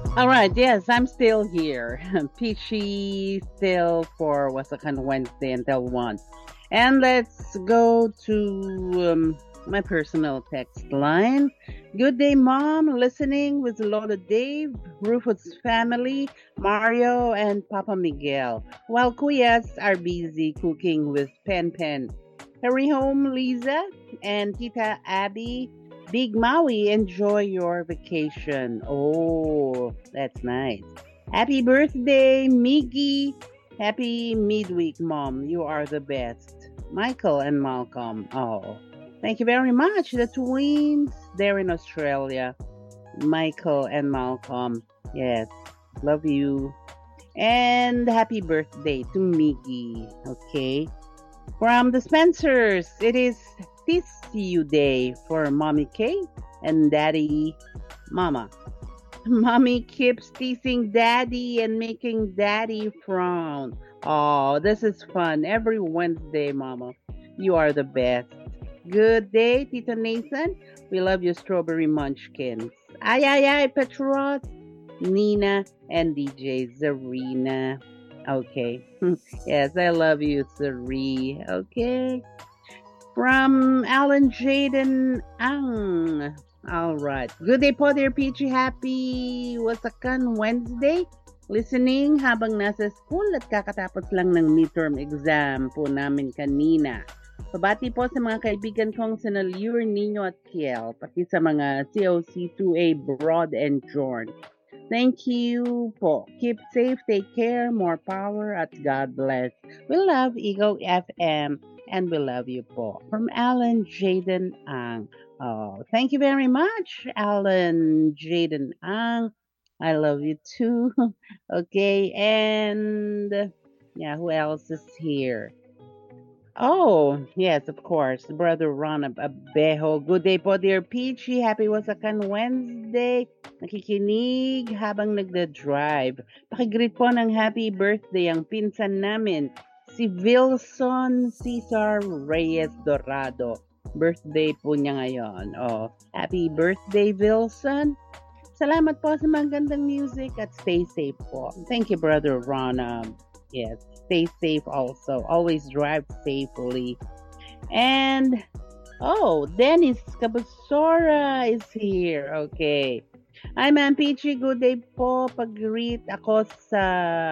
All right, yes, I'm still here. Peachy still for Wasakan Wednesday until 1. And let's go to my personal text line. Good day, Mom. Listening with Lola Dave, Rufus family, Mario, and Papa Miguel. While Kuyas are busy cooking with Pen Pen. Hurry home, Lisa, and Tita Abby. Big Maui, enjoy your vacation. Oh, that's nice. Happy birthday, Miggy. Happy midweek, Mom. You are the best. Michael and Malcolm. Oh, thank you very much. The twins there in Australia. Michael and Malcolm. Yes, love you. And happy birthday to Miggy. Okay. From the Spencers, it is TCU Day for Mommy K and Daddy Mama. Mommy keeps teasing Daddy and making Daddy frown. Oh, this is fun. Every Wednesday, Mama. You are the best. Good day, Tito Nathan. We love you, Strawberry Munchkins. Ay, ay, ay, Petros, Nina, and DJ Zarina. Okay. Yes, I love you, Sari. Okay. From Alan Jaden Ang. All right. Good day po, dear Peachy. Happy Wasakan Wednesday. Listening habang nasa school at kakatapos lang ng midterm exam po namin kanina. Pabati po sa mga kaibigan kong sina Lure, Nino at Kiel, pati sa mga COC2A Broad and Jorn. Thank you po. Keep safe, take care, more power, at God bless. We love Eagle FM and we love you po. From Alan Jaden Ang. Oh, thank you very much, Alan Jaden Ang. I love you too. Okay, and yeah, who else is here? Oh, yes, of course. Brother Ron Abejo. Good day po, dear Peachy. Happy Wasakan Wednesday. Nakikinig habang nagda-drive. Pakigreet po ng happy birthday ang pinsan namin, si Wilson Cesar Reyes Dorado. Birthday po niya ngayon. Oh, happy birthday, Wilson. Salamat po sa magandang music at stay safe po. Thank you, Brother Ron. Yes, stay safe also. Always drive safely. And oh, Dennis Cabasora is here. Okay. Hi, Ma'am Peachy. Good day po. Pag-greet ako sa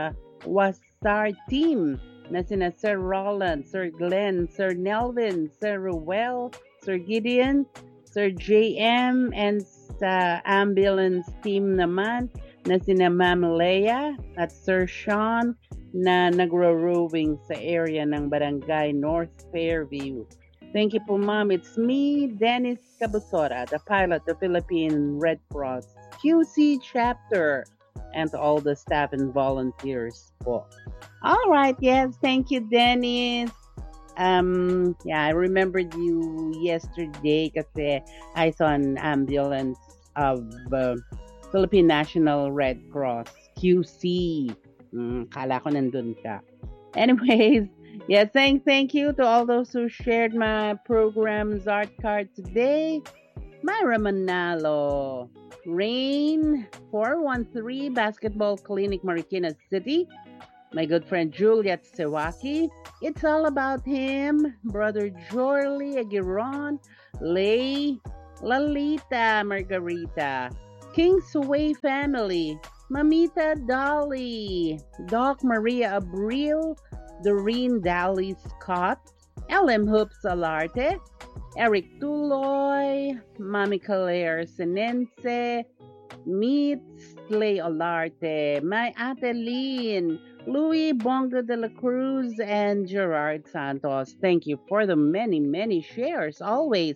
Wasar team na sina Sir Roland, Sir Glenn, Sir Nelvin, Sir Ruel, Sir Gideon, Sir JM, and sa ambulance team naman na sina Ma'am Leia at Sir Sean na nagro-rowing sa area ng Barangay North Fairview. Thank you po, Ma'am. It's me, Dennis Cabusora, the pilot of Philippine Red Cross QC chapter, and to all the staff and volunteers po. All right, yes, thank you, Dennis. Yeah, I remembered you yesterday kasi I saw an ambulance of Philippine National Red Cross QC. Kala ko nandun ka. Anyways, yeah, thank you to all those who shared my program's art card today. Myra Manalo, Rain 413 Basketball Clinic, Marikina City. My good friend Juliet Sewaki. It's all about him. Brother Jorley Aguiron, Lay, Lalita Margarita, Kingsway family, Mamita Dolly, Doc Maria Abril, Doreen Dally Scott, LM Hoops Alarte, Eric Tuloy, Mami Claire Senense, Meets Slay Olarte, My Atelin, Louis Bongo de la Cruz, and Gerard Santos. Thank you for the many, many shares always.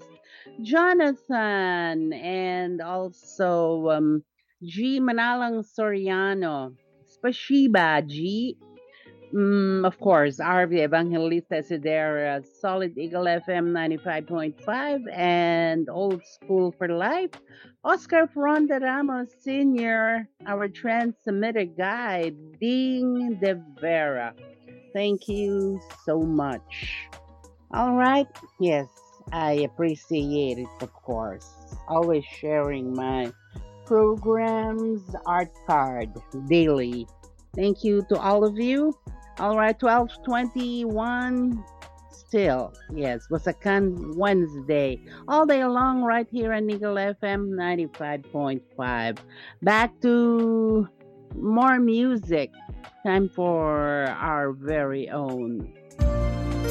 Jonathan, and also G. Manalang Soriano, Spashiba G. Of course, RV Evangelista Sidera, Solid Eagle FM 95.5, and Old School for Life. Oscar Fronda Ramos Sr., our transmitter guide, Ding De Vera. Thank you so much. All right. Yes, I appreciate it, of course. Always sharing my programs, art card daily. Thank you to all of you. All right, 12:21 still. Yes, was a Wednesday. All day long right here on Eagle FM 95.5. Back to more music. Time for our very own